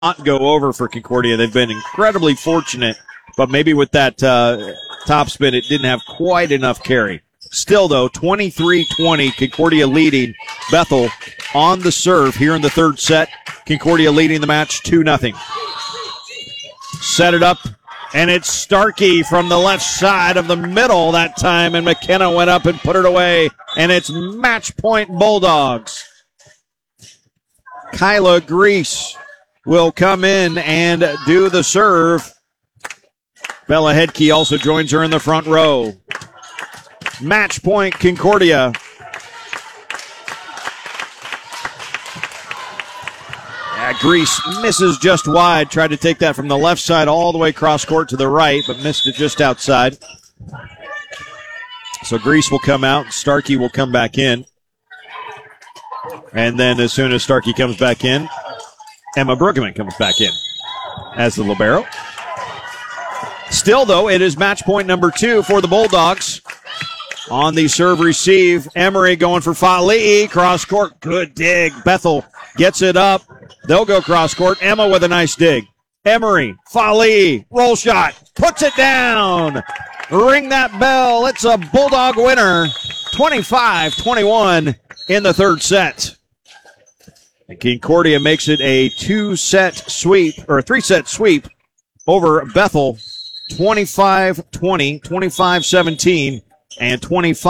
not go over for Concordia. They've been incredibly fortunate, but maybe with that topspin, it didn't have quite enough carry. Still, though, 23-20, Concordia leading. Bethel on the serve here in the third set. Concordia leading the match 2-0. Set it up, and it's Starkey from the left side of the middle that time, and McKenna went up and put it away, and it's match point Bulldogs. Kyla Grease will come in and do the serve. Bella Hedke also joins her in the front row. Match point Concordia. Grease misses just wide. Tried to take that from the left side all the way cross court to the right, but missed it just outside. So Grease will come out. Starkey will come back in. And then as soon as Starkey comes back in, Emma Bruggeman comes back in as the libero. Still, though, it is match point number 2 for the Bulldogs. On the serve receive, Emery going for Fa'ali'i. Cross court, good dig. Bethel gets it up. They'll go cross court. Emma with a nice dig. Emery, Fa'ali'i, roll shot, puts it down. Ring that bell. It's a Bulldog winner. 25-21 in the third set. And Concordia makes it a 3-set sweep over Bethel. 25-20, 25-17, and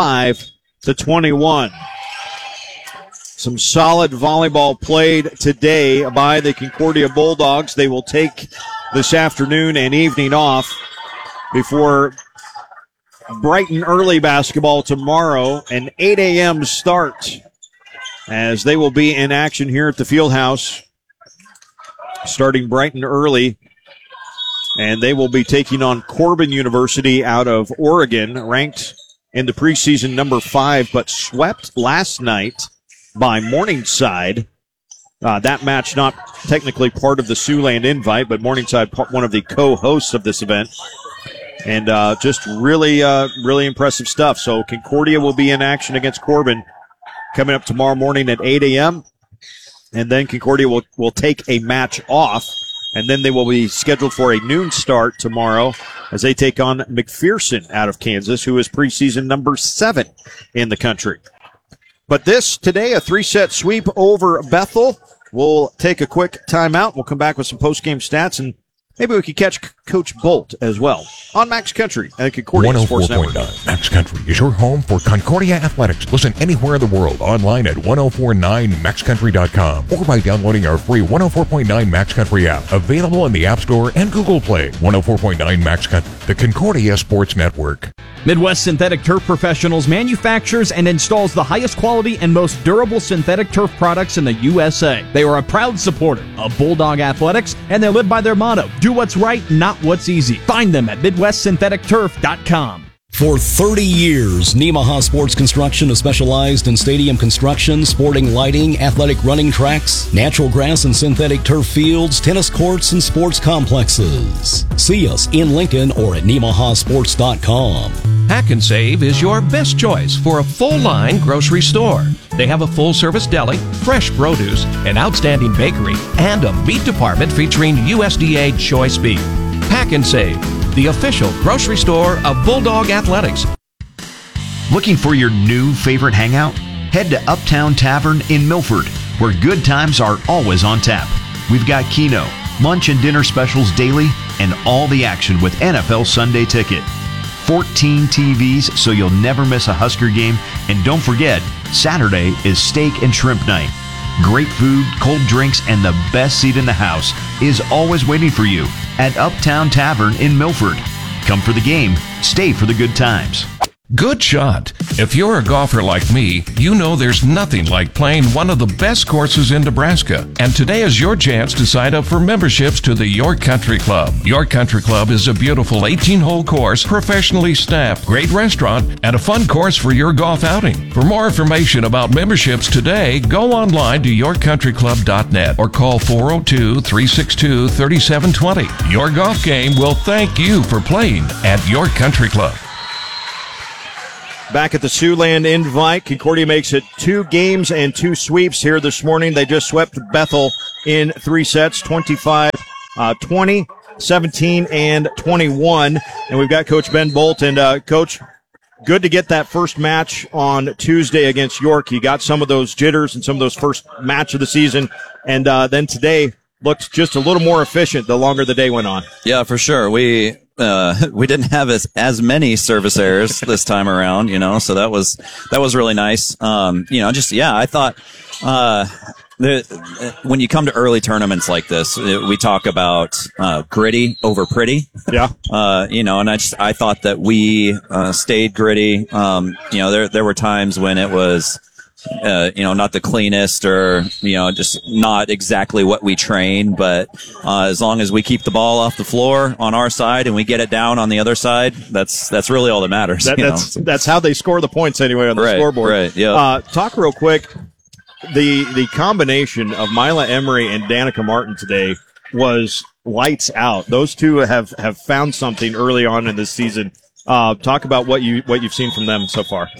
25-21. Some solid volleyball played today by the Concordia Bulldogs. They will take this afternoon and evening off before Brighton early basketball tomorrow, an 8 a.m. start, as they will be in action here at the Fieldhouse, starting Brighton early. And they will be taking on Corbin University out of Oregon, ranked in the preseason number 5, but swept last night by Morningside. That match not technically part of the Siouxland invite, but Morningside, one of the co-hosts of this event. And just really impressive stuff. So Concordia will be in action against Corbin coming up tomorrow morning at 8 a.m. And then Concordia will take a match off. And then they will be scheduled for a noon start tomorrow as they take on McPherson out of Kansas, who is preseason number 7 in the country. But today, a 3-set sweep over Bethel. We'll take a quick timeout. We'll come back with some post-game stats, and maybe we could catch Coach Bolt as well on Max Country and Concordia Sports Network. 104.9 Max Country is your home for Concordia Athletics. Listen anywhere in the world online at 1049maxcountry.com or by downloading our free 104.9 Max Country app, available in the App Store and Google Play. 104.9 Max Country, the Concordia Sports Network. Midwest Synthetic Turf Professionals manufactures and installs the highest quality and most durable synthetic turf products in the USA. They are a proud supporter of Bulldog Athletics, and they live by their motto, do what's right, not what's easy. Find them at MidwestSyntheticTurf.com. For 30 years, Nemaha Sports Construction has specialized in stadium construction, sporting lighting, athletic running tracks, natural grass and synthetic turf fields, tennis courts, and sports complexes. See us in Lincoln or at NemahaSports.com. Pack and Save is your best choice for a full-line grocery store. They have a full-service deli, fresh produce, an outstanding bakery, and a meat department featuring USDA choice beef. Pack and Save, the official grocery store of Bulldog Athletics. Looking for your new favorite hangout? Head to Uptown Tavern in Milford, where good times are always on tap. We've got Keno, lunch and dinner specials daily, and all the action with NFL Sunday Ticket. 14 TVs so you'll never miss a Husker game. And don't forget, Saturday is steak and shrimp night. Great food, cold drinks, and the best seat in the house is always waiting for you at Uptown Tavern in Milford. Come for the game, stay for the good times. Good shot. If you're a golfer like me, you know there's nothing like playing one of the best courses in Nebraska. And today is your chance to sign up for memberships to the York Country Club. York Country Club is a beautiful 18-hole course, professionally staffed, great restaurant, and a fun course for your golf outing. For more information about memberships today, go online to yorkcountryclub.net or call 402-362-3720. Your golf game will thank you for playing at York Country Club. Back at the Siouxland Invite, Concordia makes it 2 games and 2 sweeps here this morning. They just swept Bethel in 3 sets, 25-20, 17, and 21. And we've got Coach Ben Bolt. And, Coach, good to get that first match on Tuesday against York. You got some of those jitters and some of those first match of the season. And then today looked just a little more efficient the longer the day went on. Yeah, for sure. We didn't have as many service errors this time around, so that was really nice. I thought, when you come to early tournaments like this, we talk about, gritty over pretty. Yeah. And I thought that we, stayed gritty. There were times when it was, not the cleanest or, just not exactly what we train. But as long as we keep the ball off the floor on our side and we get it down on the other side, that's really all that matters. That's how they score the points anyway on the scoreboard. Right, yeah. Talk real quick. The combination of Mila Emery and Danica Martin today was lights out. Those two have found something early on in this season. Talk about what you've seen from them so far.